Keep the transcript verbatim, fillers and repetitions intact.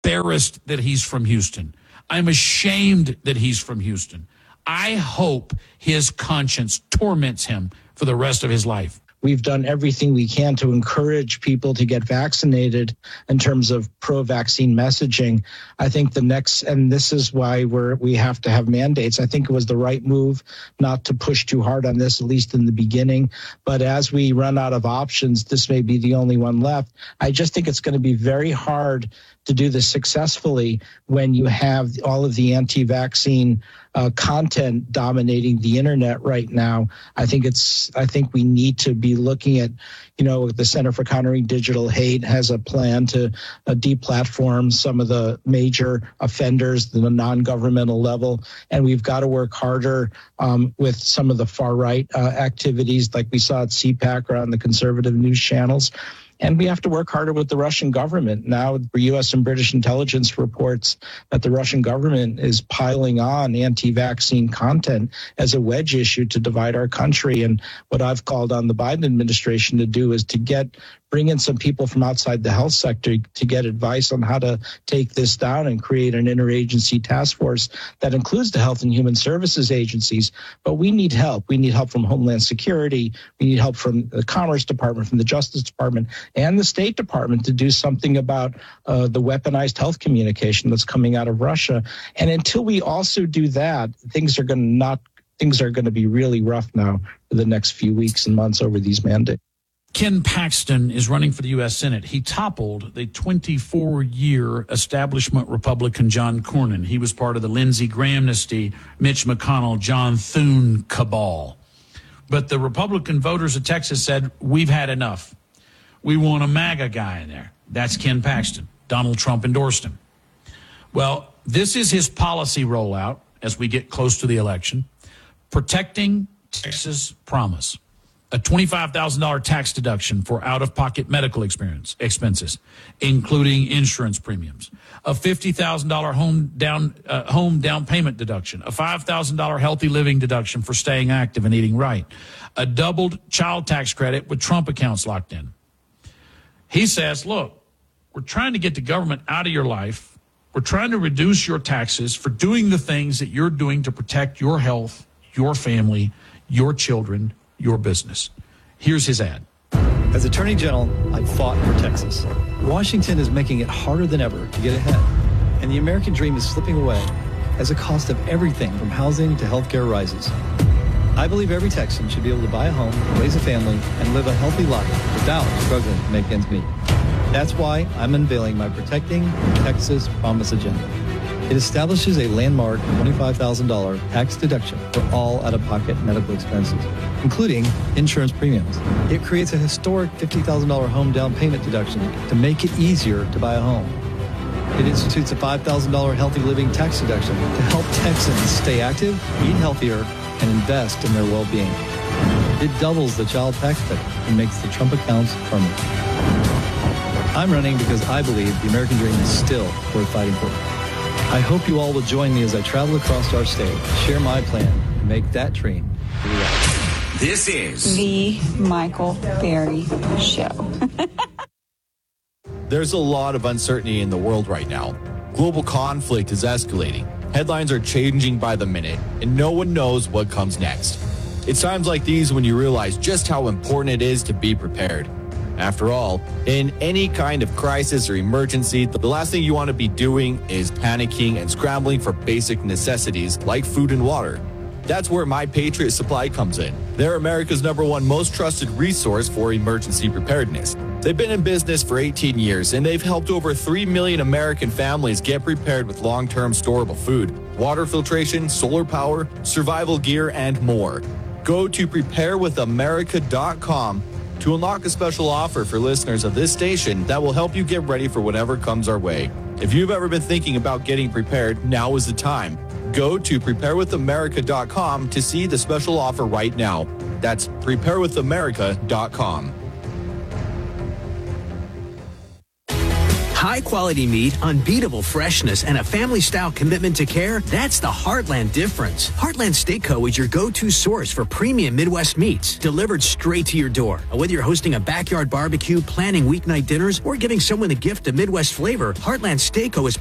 embarrassed that he's from Houston. I'm ashamed that he's from Houston. I hope his conscience torments him for the rest of his life. We've done everything we can to encourage people to get vaccinated in terms of pro-vaccine messaging. I think the next, and this is why we're, we have to have mandates. I think it was the right move not to push too hard on this, at least in the beginning. But as we run out of options, this may be the only one left. I just think it's going to be very hard to do this successfully when you have all of the anti-vaccine uh, content dominating the internet right now. I think it's, I think we need to be looking at, you know, the Center for Countering Digital Hate has a plan to uh, deplatform some of the major offenders at the non-governmental level. And we've got to work harder um, with some of the far right uh, activities like we saw at C PAC or on the conservative news channels. And we have to work harder with the Russian government. Now, U S and British intelligence reports that the Russian government is piling on anti-vaccine content as a wedge issue to divide our country. And what I've called on the Biden administration to do is to get bring in some people from outside the health sector to get advice on how to take this down and create an interagency task force that includes the health and human services agencies. But we need help. We need help from Homeland Security. We need help from the Commerce Department, from the Justice Department, and the State Department to do something about uh, the weaponized health communication that's coming out of Russia. And until we also do that, things are going to not things are going to be really rough now for the next few weeks and months over these mandates. Ken Paxton is running for the U S Senate. He toppled the twenty-four-year establishment Republican John Cornyn. He was part of the Lindsey Graham-nesty, Mitch McConnell, John Thune cabal. But the Republican voters of Texas said, we've had enough. We want a MAGA guy in there. That's Ken Paxton. Donald Trump endorsed him. Well, this is his policy rollout as we get close to the election. Protecting Texas Promise. A twenty-five thousand dollars tax deduction for out-of-pocket medical experience, expenses, including insurance premiums. A fifty thousand dollars home down uh, home down payment deduction. A five thousand dollars healthy living deduction for staying active and eating right. A doubled child tax credit with Trump accounts locked in. He says, look, we're trying to get the government out of your life. We're trying to reduce your taxes for doing the things that you're doing to protect your health, your family, your children, your business. Here's his ad. As Attorney General, I've fought for Texas. Washington is making it harder than ever to get ahead, and the American dream is slipping away as the cost of everything from housing to healthcare rises. I believe every Texan should be able to buy a home, raise a family, and live a healthy life without struggling to make ends meet. That's why I'm unveiling my Protecting Texas Promise agenda. It establishes a landmark twenty-five thousand dollars tax deduction for all out-of-pocket medical expenses, including insurance premiums. It creates a historic fifty thousand dollars home down payment deduction to make it easier to buy a home. It institutes a five thousand dollars healthy living tax deduction to help Texans stay active, eat healthier, and invest in their well-being. It doubles the child tax credit and makes the Trump accounts permanent. I'm running because I believe the American dream is still worth fighting for. I hope you all will join me as I travel across our state, share my plan, and make that dream a reality. This is The Michael Berry Show. There's a lot of uncertainty in the world right now. Global conflict is escalating. Headlines are changing by the minute, and no one knows what comes next. It's times like these when you realize just how important it is to be prepared. After all, in any kind of crisis or emergency, the last thing you want to be doing is panicking and scrambling for basic necessities like food and water. That's where My Patriot Supply comes in. They're America's number one most trusted resource for emergency preparedness. They've been in business for eighteen years, and they've helped over three million American families get prepared with long-term storable food, water filtration, solar power, survival gear, and more. Go to prepare with america dot com to unlock a special offer for listeners of this station that will help you get ready for whatever comes our way. If you've ever been thinking about getting prepared, now is the time. Go to prepare with america dot com to see the special offer right now. That's prepare with america dot com. Hi, high-quality meat, unbeatable freshness, and a family-style commitment to care, that's the Heartland difference. Heartland Steak Co. is your go-to source for premium Midwest meats, delivered straight to your door. Whether you're hosting a backyard barbecue, planning weeknight dinners, or giving someone the gift of Midwest flavor, Heartland Steak Co. is